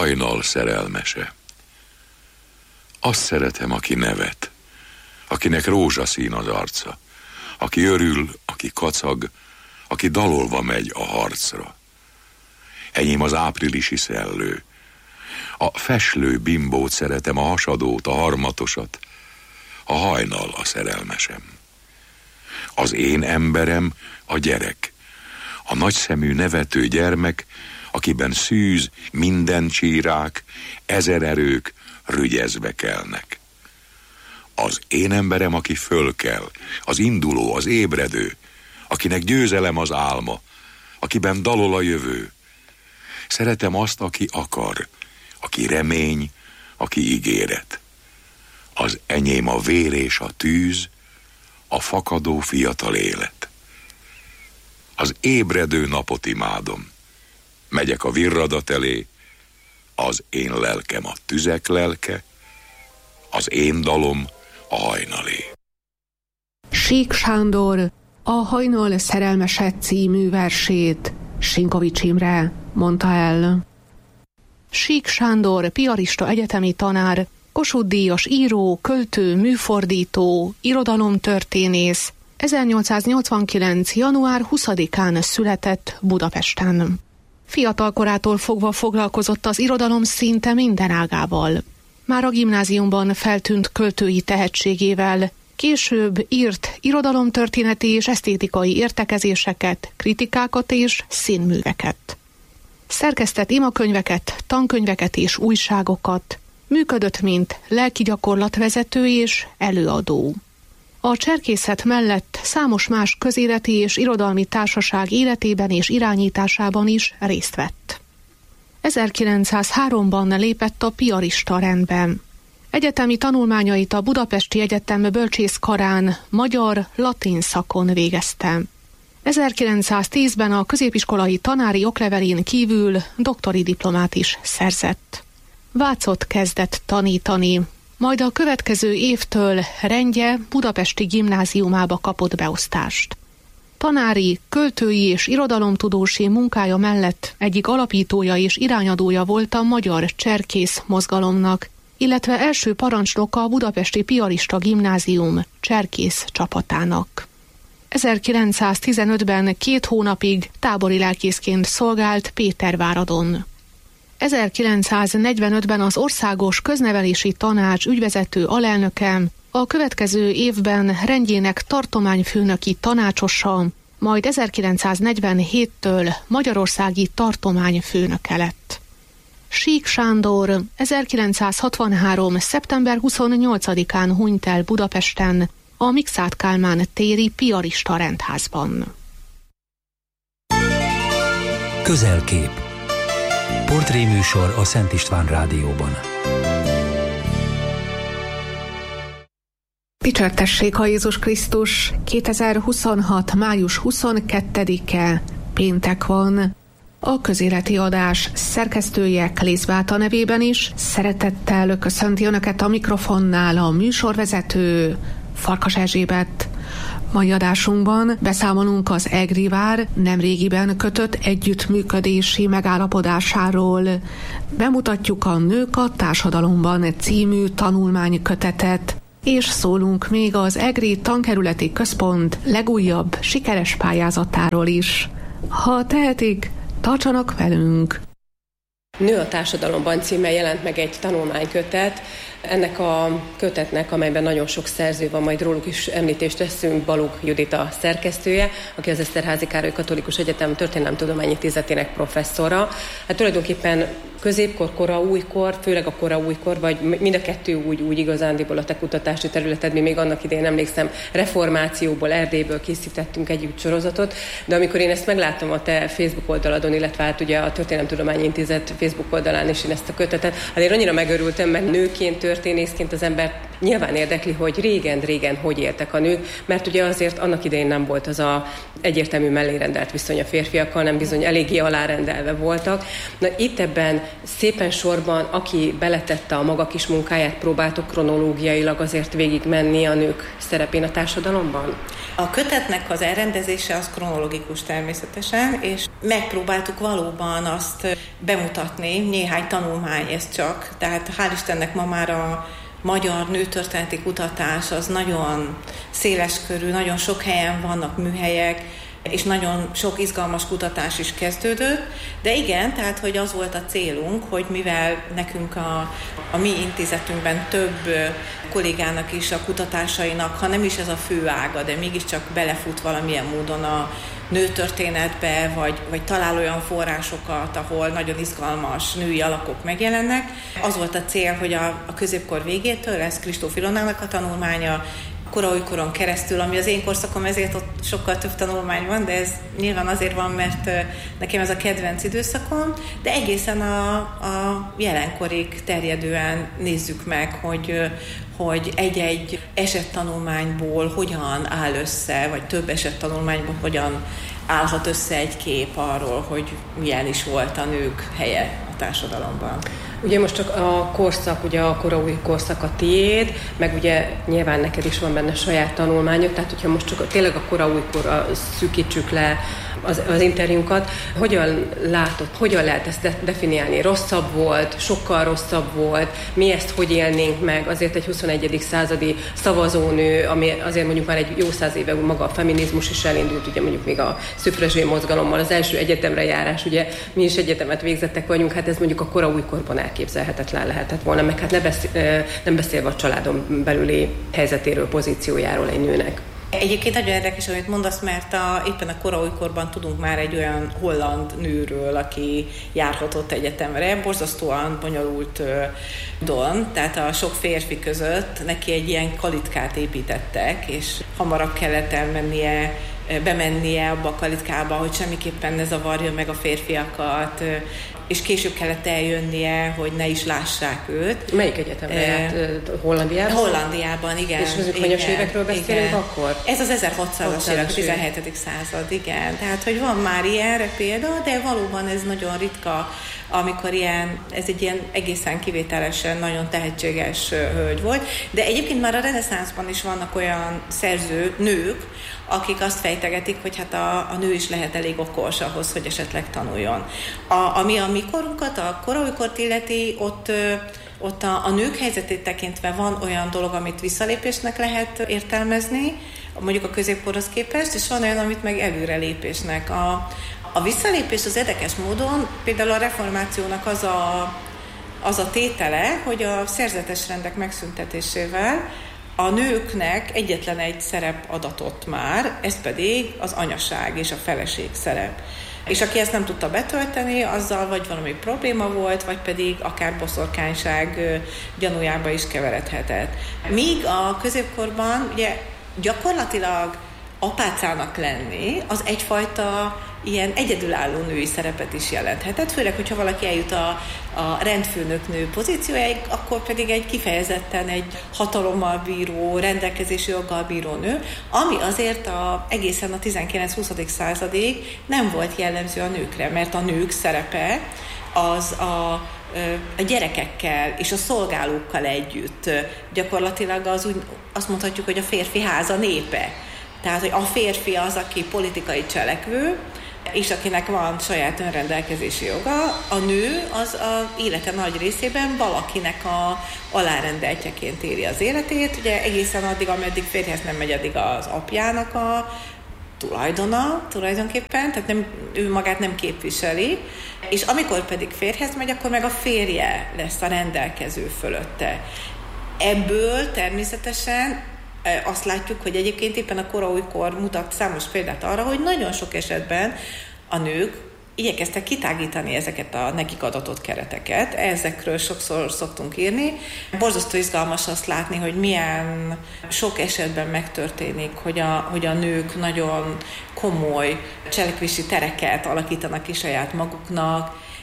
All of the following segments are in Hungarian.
hajnal szerelmese. Azt szeretem, aki nevet, akinek rózsaszín az arca, aki örül, aki kacag, aki dalolva megy a harcra. Enyém az áprilisi szellő. A feslő bimbót szeretem, a hasadót, a harmatosat, a hajnal a szerelmesem. Az én emberem a gyerek, a nagyszemű nevető gyermek, akiben szűz, minden csírák, ezer erők rügyezve kelnek. Az én emberem, aki fölkel, az induló, az ébredő, akinek győzelem az álma, akiben dalol a jövő. Szeretem azt, aki akar, aki remény, aki ígéret. Az enyém a vér és a tűz, a fakadó fiatal élet. Az ébredő napot imádom. Megyek a virradat elé, az én lelkem a tüzek lelke, az én dalom a hajnalé. Sík Sándor a Hajnal szerelmese című versét Sinkovics Imre mondta el. Sík Sándor piarista egyetemi tanár, Kossuth-díjas író, költő, műfordító, irodalomtörténész, 1889. január 20-án született Budapesten. Fiatal korától fogva foglalkozott az irodalom szinte minden ágával. Már a gimnáziumban feltűnt költői tehetségével, később írt irodalomtörténeti és esztétikai értekezéseket, kritikákat és színműveket. Szerkesztett imakönyveket, tankönyveket és újságokat, működött mint lelkigyakorlatvezető és előadó. A cserkészet mellett számos más közéleti és irodalmi társaság életében és irányításában is részt vett. 1903-ban lépett a piarista rendben. Egyetemi tanulmányait a Budapesti Egyetem bölcsészkarán magyar-latin szakon végezte. 1910-ben a középiskolai tanári oklevelén kívül doktori diplomát is szerzett. Vácot kezdett tanítani, majd a következő évtől rendje budapesti gimnáziumába kapott beosztást. Tanári, költői és irodalomtudósi munkája mellett egyik alapítója és irányadója volt a magyar cserkész mozgalomnak, illetve első parancsnoka a budapesti piarista gimnázium cserkész csapatának. 1915-ben 2 hónapig tábori lelkészként szolgált Péterváradon. 1945-ben az Országos Köznevelési Tanács ügyvezető alelnöke, a következő évben rendjének tartományfőnöki tanácsosa, majd 1947-től magyarországi tartományfőnöke lett. Sík Sándor 1963. szeptember 28-án hunyt el Budapesten, a Mikszáth Kálmán téri piarista rendházban. Közelkép. Portréműsor a Szent István Rádióban. Dicsértessék a Jézus Krisztus! 2026. május 22-e péntek van. A közéleti adás szerkesztője Klész Beáta nevében is szeretettel köszönti Önöket a mikrofonnál a műsorvezető Farkas Erzsébet. Mai adásunkban beszámolunk az EGRI vár nemrégiben kötött együttműködési megállapodásáról. Bemutatjuk a Nők a társadalomban című tanulmánykötetet, és szólunk még az EGRI Tankerületi Központ legújabb sikeres pályázatáról is. Ha tehetik, tartsanak velünk! Nő a társadalomban címmel jelent meg egy tanulmánykötet. Ennek a kötetnek, amelyben nagyon sok szerző van, majd róluk is említést teszünk, Balogh Judit a szerkesztője, aki az Eszterházy Károly Katolikus Egyetem Történelemtudományi Intézetének professzora. Hát tulajdonképpen középkor, kora újkor, főleg a kora újkor, vagy mind a kettő úgy igazándiból a te kutatási területed, mi még annak idején emlékszem, reformációból, Erdélyből készítettünk együtt sorozatot, de amikor én ezt megláttam a te Facebook oldaladon, illetve hát ugye a Történelemtudományi Intézet Facebook oldalán is én ezt a kötetet, azért annyira megörültem, mert nőként, történészként az ember Nyilván érdekli, hogy régen hogy éltek a nők, mert ugye azért annak idején nem volt az a egyértelmű mellérendelt viszony a férfiakkal, nem bizony eléggé alárendelve voltak. Na itt ebben szépen sorban, aki beletette a maga kis munkáját, próbáltok kronológiailag azért végigmenni a nők szerepén a társadalomban? A kötetnek az elrendezése az kronológikus természetesen, és megpróbáltuk valóban azt bemutatni, néhány tanulmány ez csak, tehát hál' Istennek ma már a magyar nőtörténeti kutatás az nagyon széleskörű, nagyon sok helyen vannak műhelyek, és nagyon sok izgalmas kutatás is kezdődött, de igen, tehát hogy az volt a célunk, hogy mivel nekünk a mi intézetünkben több kollégának is a kutatásainak, ha nem is ez a fő ága, de mégiscsak belefut valamilyen módon a nőtörténetbe, vagy talál olyan forrásokat, ahol nagyon izgalmas női alakok megjelennek. Az volt a cél, hogy a középkor végétől, ez Kristóf Ilonának a tanulmánya, kora-újkoron keresztül, ami az én korszakom, ezért ott sokkal több tanulmány van, de ez nyilván azért van, mert nekem ez a kedvenc időszakom, de egészen a jelenkorig terjedően nézzük meg, hogy egy-egy esettanulmányból hogyan áll össze, vagy több esettanulmányból hogyan állhat össze egy kép arról, hogy milyen is volt a nők helye a társadalomban. Ugye most csak a korszak, ugye a koraúj korszak a tiéd, meg ugye nyilván neked is van benne saját tanulmányok, tehát hogyha most csak tényleg a koraújkorra szűkítsük le az interjúnkat, hogyan látod, hogyan lehet ezt definiálni? Rosszabb volt, sokkal rosszabb volt, mi ezt hogy élnénk meg? Azért egy 21. századi szavazónő, ami azért mondjuk már egy jó 100 éve maga a feminizmus is elindult, ugye mondjuk még a szüfrezsé mozgalommal, az első egyetemre járás, ugye mi is egyetemet végzettek vagyunk, hát ez mondjuk a koraújkorban elképzelhetetlen lehetett volna, meg hát nem beszélve a családon belüli helyzetéről, pozíciójáról egy nőnek. Egyébként nagyon érdekes, amit mondasz, mert éppen a koraújkorban tudunk már egy olyan holland nőről, aki járhatott egyetemre, borzasztóan bonyolult don, tehát a sok férfi között neki egy ilyen kalitkát építettek, és hamarabb kellett bemennie abba a kalitkába, hogy semmiképpen ne zavarja meg a férfiakat, és később kellett eljönnie, hogy ne is lássák őt. Melyik egyetemre járt? Hollandiában? Hollandiában, igen. És az hanyas évekről beszélünk akkor? Ez az 1600-as évek, 17. század, igen. Tehát, hogy van már ilyenre példa, de valóban ez nagyon ritka, amikor ez egy ilyen egészen kivételesen nagyon tehetséges hölgy volt. De egyébként már a reneszánszban is vannak olyan nők, akik azt fejtegetik, hogy hát a nő is lehet elég okos ahhoz, hogy esetleg tanuljon. Ami a mi korunkat, a koraújkort illeti, ott a nők helyzetét tekintve van olyan dolog, amit visszalépésnek lehet értelmezni, mondjuk a középkorhoz képest, és van olyan, amit meg előrelépésnek. A visszalépés az érdekes módon, például a reformációnak az a tétele, hogy a szerzetes rendek megszüntetésével a nőknek egyetlen egy szerep adatott már, ez pedig az anyaság és a feleség szerep. És aki ezt nem tudta betölteni, azzal vagy valami probléma volt, vagy pedig akár boszorkányság gyanújába is keveredhetett. Míg a középkorban ugye gyakorlatilag apácának lenni, az egyfajta ilyen egyedülálló női szerepet is jelenthetett, főleg, hogyha valaki eljut a rendfőnök-nő pozíciójáig, akkor pedig egy kifejezetten egy hatalommal bíró, rendelkezési joggal bíró nő, ami azért egészen a 19-20. századig nem volt jellemző a nőkre, mert a nők szerepe az a gyerekekkel és a szolgálókkal együtt gyakorlatilag azt mondhatjuk, hogy a férfi háza népe. Tehát, hogy a férfi az, aki politikai cselekvő, és akinek van saját önrendelkezési joga, a nő az az élete nagy részében valakinek a alárendeltjeként éli az életét, ugye egészen addig, ameddig férjhez nem megy, addig az apjának a tulajdona tulajdonképpen, tehát ő magát nem képviseli, és amikor pedig férjhez megy, akkor meg a férje lesz a rendelkező fölötte. Ebből természetesen azt látjuk, hogy egyébként éppen a koraújkor mutat számos példát arra, hogy nagyon sok esetben a nők igyekeztek kitágítani ezeket a nekik adatott kereteket. Ezekről sokszor szoktunk írni. Borzasztó izgalmas azt látni, hogy milyen sok esetben megtörténik, hogy a nők nagyon komoly cselekvési tereket alakítanak ki saját maguknak,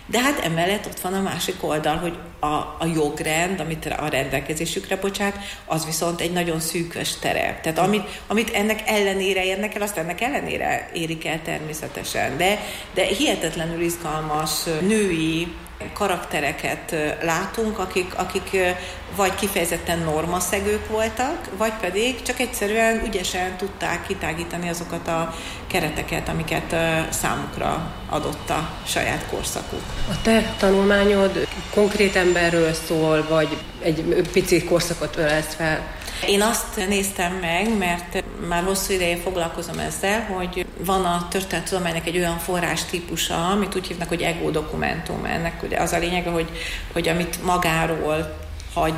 De hát emellett ott van a másik oldal, hogy a jogrend, amit a rendelkezésükre bocsát, az viszont egy nagyon szűkös terep. Tehát amit ennek ellenére érnek el, azt ennek ellenére érik el természetesen. De hihetetlenül izgalmas női karaktereket látunk, akik vagy kifejezetten normaszegők voltak, vagy pedig csak egyszerűen ügyesen tudták kitágítani azokat a kereteket, amiket számukra adott a saját korszakuk. A te tanulmányod konkrét emberről szól, vagy egy pici korszakot ölelsz fel? Én azt néztem meg, mert már hosszú ideje foglalkozom ezzel, hogy van a történettudománynak egy olyan forrás típusa, amit úgy hívnak, hogy ego dokumentum. Ennek ugye az a lényege, hogy amit magáról hagy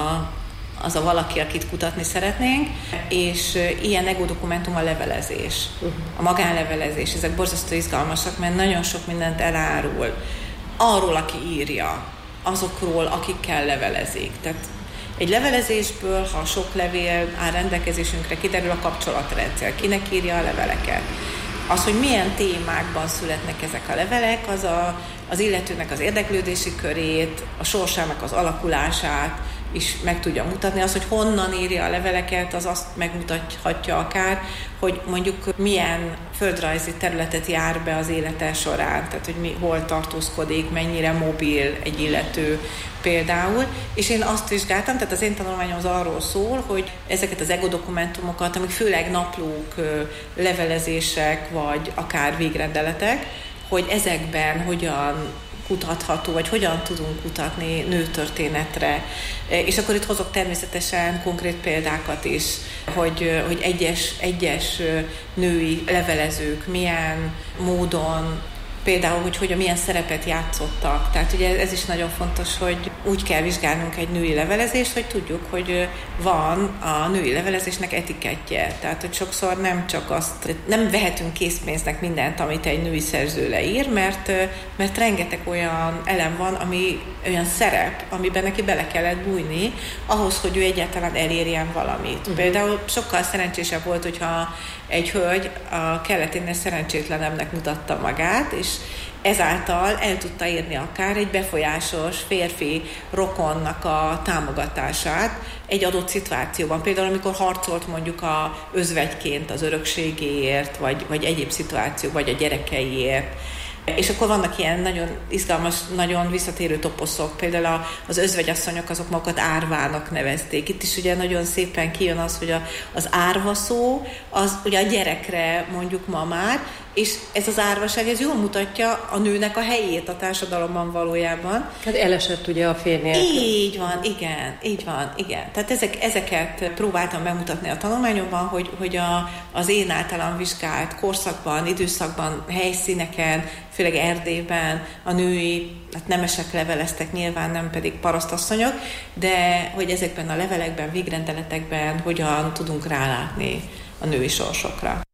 az a valaki, akit kutatni szeretnénk, és ilyen ego dokumentum a levelezés, a magánlevelezés. Ezek borzasztó izgalmasak, mert nagyon sok mindent elárul arról, aki írja, azokról, akikkel levelezik. Tehát egy levelezésből, ha sok levél áll rendelkezésünkre, kiderül a kapcsolatrendszer, kinek írja a leveleket. Az, hogy milyen témákban születnek ezek a levelek, az illetőnek az érdeklődési körét, a sorsának az alakulását is meg tudja mutatni. Az, hogy honnan írja a leveleket, az azt megmutathatja akár, hogy mondjuk milyen földrajzi területet jár be az élete során, tehát hogy hol tartózkodik, mennyire mobil egy illető például. És én azt vizsgáltam, tehát az én tanulmányom az arról szól, hogy ezeket az ego dokumentumokat, amik főleg naplók, levelezések, vagy akár végrendeletek, hogy ezekben hogyan kutatható, vagy hogyan tudunk kutatni nőtörténetre. És akkor itt hozok természetesen konkrét példákat is, hogy egyes női levelezők milyen módon, például, hogy milyen szerepet játszottak. Tehát ugye ez is nagyon fontos, hogy úgy kell vizsgálnunk egy női levelezést, hogy tudjuk, hogy van a női levelezésnek etikettje. Tehát, hogy sokszor nem vehetünk készpénznek mindent, amit egy női szerző leír, mert rengeteg olyan elem van, olyan szerep, amiben neki bele kellett bújni, ahhoz, hogy ő egyáltalán elérjen valamit. Például sokkal szerencsésebb volt, hogyha egy hölgy a kelleténél szerencsétlenemnek mutatta magát, és ezáltal el tudta érni akár egy befolyásos férfi rokonnak a támogatását egy adott szituációban. Például, amikor harcolt mondjuk özvegyként az örökségéért, vagy egyéb szituáció, vagy a gyerekeiért. És akkor vannak ilyen nagyon izgalmas, nagyon visszatérő toposzok. Például az özvegyasszonyok azok magukat árvának nevezték. Itt is ugye nagyon szépen kijön az, hogy az árva szó, az ugye a gyerekre mondjuk ma már, és ez az árvaság, ez jól mutatja a nőnek a helyét a társadalomban valójában. Hát elesett ugye a férj nélkül. Így van, igen. Tehát ezeket próbáltam megmutatni a tanulmányomban, hogy az én általam vizsgált korszakban, időszakban, helyszíneken, főleg Erdélyben a női, hát nemesek leveleztek nyilván, nem pedig parasztasszonyok, de hogy ezekben a levelekben, végrendeletekben hogyan tudunk rálátni a női sorsokra.